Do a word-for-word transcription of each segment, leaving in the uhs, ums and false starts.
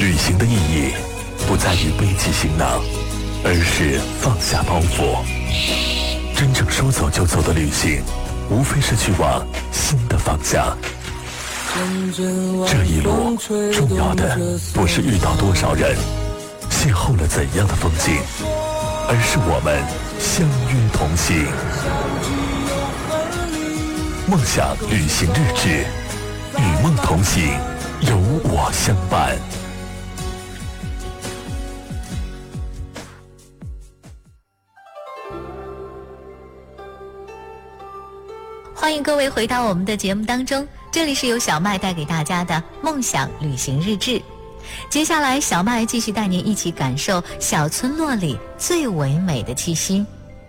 旅行的意义不在于背起行囊，而是放下包袱。真正说走就走的旅行，无非是去往新的方向。这一路重要的不是遇到多少人，邂逅了怎样的风景，而是我们相约同行。梦想旅行日志，与梦同行，有我相伴。 欢迎各位回到我们的节目当中，这里是由小麦带给大家的梦想旅行日志。接下来小麦继续带您一起感受小村落里最唯美的气息。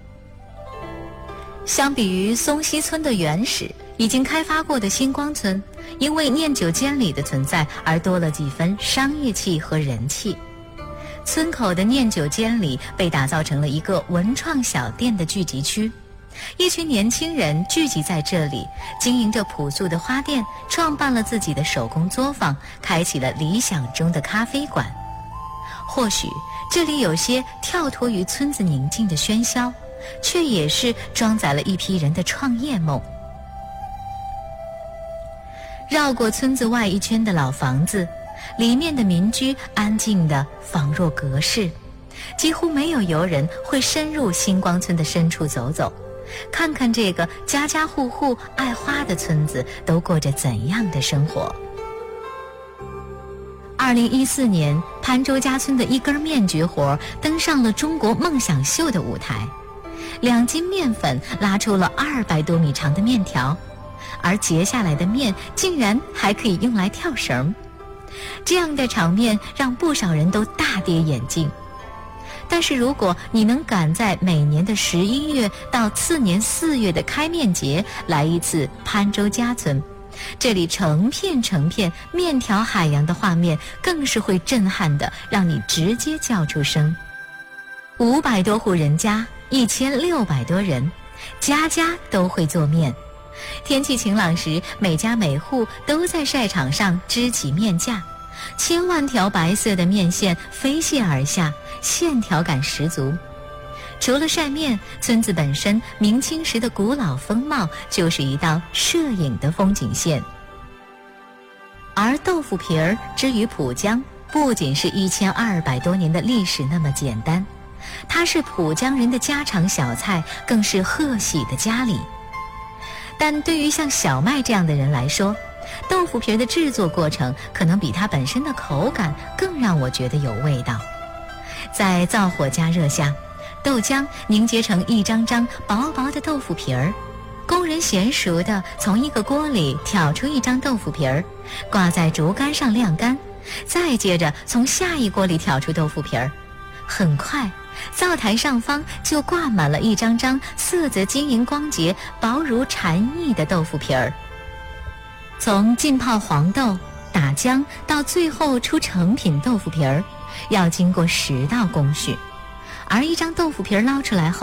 相比于松溪村的原始已经开发过的星光村，因为念九监里的存在而多了几分商业气和人气。村口的念九监里被打造成了一个文创小店的聚集区，一群年轻人聚集在这里，经营着朴素的花店，创办了自己的手工作坊，开启了理想中的咖啡馆。或许这里有些跳脱于村子宁静的喧嚣，却也是装载了一批人的创业梦。绕过村子外一圈的老房子，里面的民居安静的仿若隔世，几乎没有游人会深入星光村的深处走走，看看这个家家户户爱花的村子都过着怎样的生活。二零一四年，潘州家村的一根面绝活登上了中国梦想秀的舞台，两斤面粉拉出了二百多米长的面条，而结下来的面竟然还可以用来跳绳。这样的场面让不少人都大跌眼镜。但是如果你能赶在每年的十一月到次年四月的开面节来一次潘州家村，这里成片成片面条海洋的画面更是会震撼的让你直接叫出声。五百多户人家，一千六百多人，家家都会做面。天气晴朗时，每家每户都在晒场上支起面架，千万条白色的面线飞泻而下，线条感十足。除了晒面，村子本身明清时的古老风貌就是一道摄影的风景线。而豆腐皮儿之于浦江，不仅是一千二百多年的历史那么简单，它是浦江人的家常小菜，更是贺喜的家礼。但对于像小麦这样的人来说，豆腐皮的制作过程可能比它本身的口感更让我觉得有味道。在灶火加热下，豆浆凝结成一张张薄薄的豆腐皮儿，工人娴熟地从一个锅里挑出一张豆腐皮儿，挂在竹竿上晾干，再接着从下一锅里挑出豆腐皮儿。很快，灶台上方就挂满了一张张色泽晶莹光洁、薄如蝉翼的豆腐皮儿。从浸泡黄豆、打浆到最后出成品豆腐皮儿，要经过十道工序，而一张豆腐皮儿捞出来后